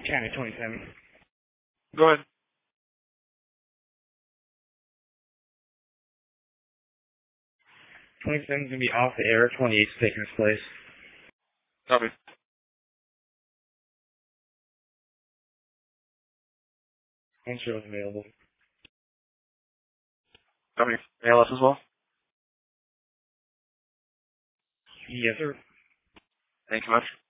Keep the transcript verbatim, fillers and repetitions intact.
China twenty-seven. Go ahead. twenty-seven's going to be off the air. twenty-eight's taking its place. Copy. Answer was available. Copy. A L S as well? Yes, sir. Thank you much.